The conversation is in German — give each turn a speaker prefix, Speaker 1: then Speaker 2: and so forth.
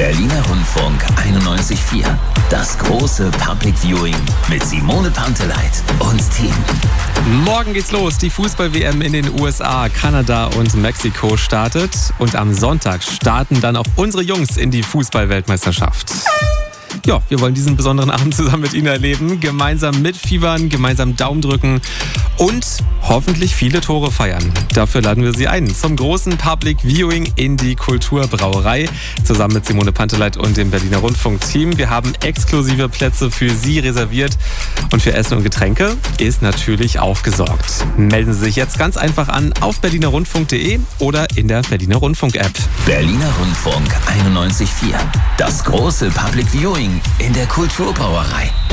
Speaker 1: Berliner Rundfunk 91.4. Das große Public Viewing mit Simone Panteleit und Team.
Speaker 2: Morgen geht's los. Die Fußball-WM in den USA, Kanada und Mexiko startet. Und am Sonntag starten dann auch unsere Jungs in die Fußball-Weltmeisterschaft. Ja, wir wollen diesen besonderen Abend zusammen mit Ihnen erleben. Gemeinsam mitfiebern, gemeinsam Daumen drücken und hoffentlich viele Tore feiern. Dafür laden wir Sie ein zum großen Public Viewing in die Kulturbrauerei. Zusammen mit Simone Panteleit und dem Berliner Rundfunk-Team. Wir haben exklusive Plätze für Sie reserviert. Und für Essen und Getränke ist natürlich auch gesorgt. Melden Sie sich jetzt ganz einfach an auf berlinerrundfunk.de oder in der Berliner Rundfunk-App.
Speaker 1: Berliner Rundfunk 91.4. Das große Public Viewing in der Kulturbrauerei.